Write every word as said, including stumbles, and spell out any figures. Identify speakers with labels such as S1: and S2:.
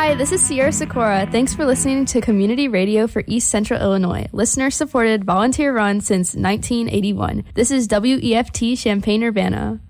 S1: Hi, this is Sierra Sikora. Thanks for listening to Community Radio for East Central Illinois, listener-supported, volunteer-run since nineteen eighty-one. This is W E F T Champaign-Urbana.